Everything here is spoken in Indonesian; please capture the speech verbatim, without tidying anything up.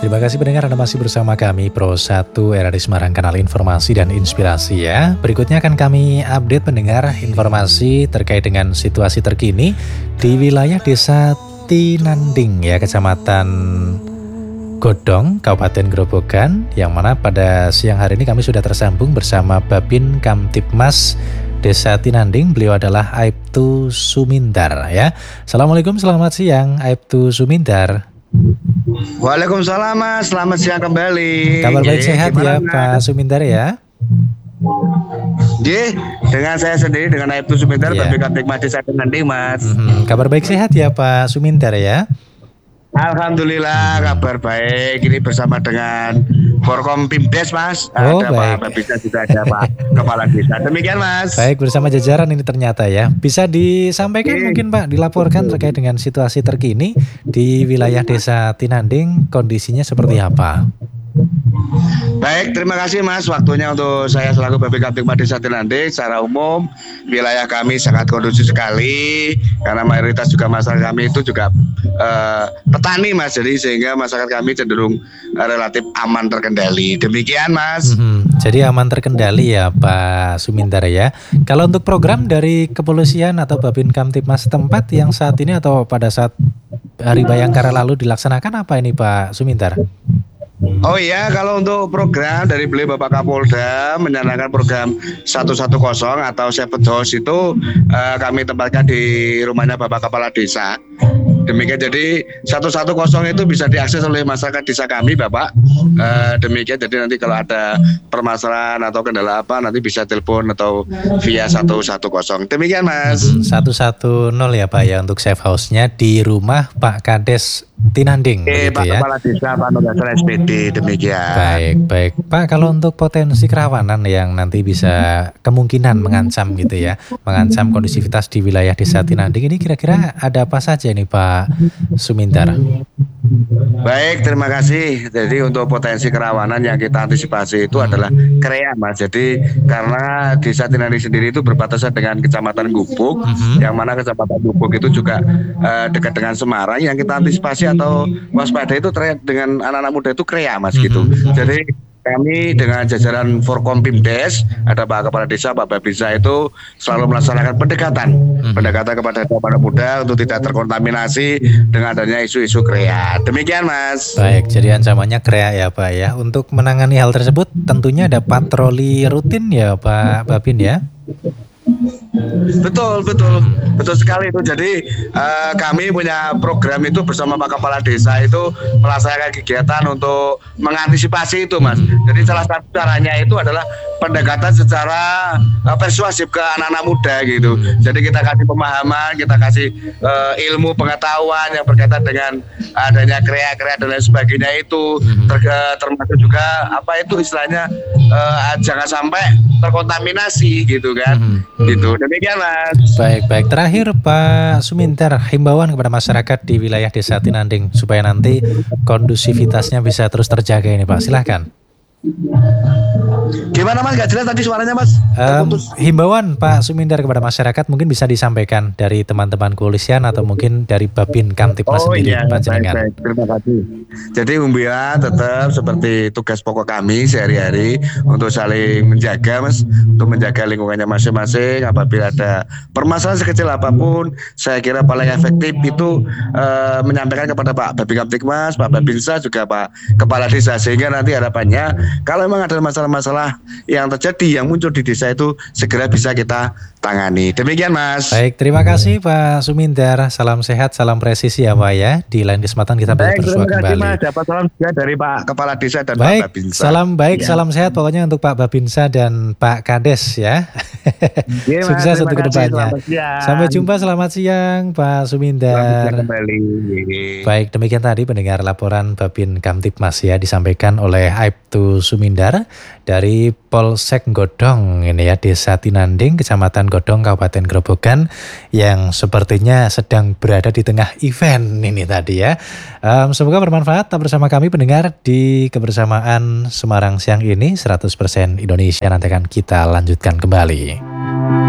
terima kasih pendengar Anda masih bersama kami Pro satu R R I Semarang, kanal informasi dan inspirasi ya. Berikutnya akan kami update pendengar informasi terkait dengan situasi terkini di wilayah Desa Tinanding ya, Kecamatan Godong, Kabupaten Grobogan, yang mana pada siang hari ini kami sudah tersambung bersama Babin Kamtibmas Desa Tinanding. Beliau adalah Aibtu Sumindar ya. Assalamualaikum, selamat siang Aibtu Sumindar. Waalaikumsalam Mas, selamat siang kembali. Kabar baik, Ye, sehat ya gimana? Pak Sumindar ya? Ye, dengan saya sendiri, dengan Aibtu Sumindar, Iya. Babin Kamtibmas Desa Tinanding Mas. Mhm, kabar baik, sehat ya Pak Sumindar ya? Alhamdulillah kabar baik. Ini bersama dengan Forkom Pimdes Mas. Oh, Ada baik. Pak Babinsa, juga ada Pak Kepala Desa. Demikian Mas. Baik, bersama jajaran ini ternyata ya. Bisa disampaikan Oke. mungkin Pak, dilaporkan terkait dengan situasi terkini di wilayah Desa Tinanding, kondisinya seperti apa? Baik, terima kasih Mas waktunya untuk saya selaku Babin Kamtibmas Desa Tinanding. Secara umum wilayah kami sangat kondusif sekali karena mayoritas juga masyarakat kami itu juga eh, petani Mas, jadi sehingga masyarakat kami cenderung eh, relatif aman terkendali. Demikian Mas. Mhm, jadi aman terkendali ya Pak Sumindar ya. Kalau untuk program dari kepolisian atau Babin Kamtibmas setempat yang saat ini atau pada saat Hari Bayangkara lalu dilaksanakan apa ini Pak Sumindar? Oh iya, kalau untuk program dari beliau Bapak Kapolda mencanangkan program seratus sepuluh atau Seven House itu eh, kami tempatkan di rumahnya Bapak Kepala Desa. Demikian, jadi seratus sepuluh itu bisa diakses oleh masyarakat desa kami Bapak. Eh, demikian, jadi nanti kalau ada permasalahan atau kendala apa nanti bisa telepon atau via seratus sepuluh. Demikian Mas. Mhm, seratus sepuluh ya Pak ya untuk safe house-nya di rumah Pak Kades Tinanding Eh, begitu Pak ya. Kepala Desa, Pak Nogasar S P D, demikian. Baik, baik. Pak, kalau untuk potensi kerawanan yang nanti bisa kemungkinan mengancam gitu ya, mengancam kondusivitas di wilayah Desa Tinanding ini kira-kira ada apa saja nih Pak Sumindar? Baik, terima kasih. Jadi untuk potensi kerawanan yang kita antisipasi itu adalah krea Mas. Jadi karena Desa Tinanding sendiri itu berbatasan dengan Kecamatan Gubuk, Mhm. yang mana Kecamatan Gubuk itu juga eh, dekat dengan Semarang. Yang kita antisipasi atau waspada itu terkait dengan anak-anak muda itu krea Mas gitu. Mhm. Jadi kami dengan jajaran Forkom Pimdes, ada Pak Kepala Desa, Pak Babinsa itu selalu melaksanakan pendekatan, Mhm. pendekatan kepada anak muda untuk tidak terkontaminasi dengan adanya isu-isu krea. Demikian Mas. Baik, jadi ancamannya krea ya Pak ya. Untuk menangani hal tersebut tentunya ada patroli rutin ya Pak Babin ya. Betul, betul, betul sekali itu. Jadi eh, kami punya program itu bersama Pak Kepala Desa itu melaksanakan kegiatan untuk mengantisipasi itu, Mas. Jadi salah satu caranya itu adalah pendekatan secara eh, persuasif ke anak-anak muda gitu. Jadi kita kasih pemahaman, kita kasih eh, ilmu pengetahuan yang berkaitan dengan adanya krea-krea dan lain sebagainya itu, Ter- termasuk juga apa itu istilahnya eh, jangan sampai terkontaminasi gitu kan. Mhm. Gitu. Demikian Mas. Baik, baik. Terakhir Pak Sumindar, himbauan kepada masyarakat di wilayah Desa Tinanding supaya nanti kondusivitasnya bisa terus terjaga ini Pak. Silahkan. Gimana Mas? Gak jelas tadi suaranya Mas. Em, Terputus. himbauan Pak Sumindar kepada masyarakat mungkin bisa disampaikan dari teman-teman kepolisian atau mungkin dari Babin Kamtibmas Oh sendiri iya, Pak baik, Jenengan. baik, terima kasih. Jadi Umbia tetap seperti tugas pokok kami sehari-hari untuk saling menjaga Mas, untuk menjaga lingkungannya masing-masing. Apabila ada permasalahan sekecil apapun, saya kira paling efektif itu eh, menyampaikan kepada Pak Babin Kamtibmas, Pak Babinsa, juga Pak Kepala Desa, sehingga nanti harapannya kalau memang ada masalah-masalah yang terjadi yang muncul di desa itu segera bisa kita tangani. Demikian Mas. Baik, terima kasih Pak Sumindar. Salam sehat, salam presisi ya Pak ya. Di lain kesempatan kita bisa Baik, bersua terima kasih kembali. Mas. Dapat salam juga dari Pak Kepala Desa dan Pak Baik, Babinsa. salam baik, Ya. salam sehat pokoknya untuk Pak Babinsa dan Pak Kades ya. Iya, Mas, Sukses terima untuk kasih. kedepannya. Selamat siang. Sampai jumpa, selamat siang Pak Selamat Sumindar. siang kembali. Baik, demikian tadi pendengar laporan Babin Kamtibmas ya, disampaikan oleh Aibtu Sumindar dari Polsek Godong ini ya, Desa Tinanding, Kecamatan Godong, Kabupaten Grobogan, yang sepertinya sedang berada di tengah event ini tadi ya. Um, semoga bermanfaat. Tetap bersama kami pendengar di kebersamaan Semarang siang ini, seratus persen Indonesia. Nanti akan kita lanjutkan kembali.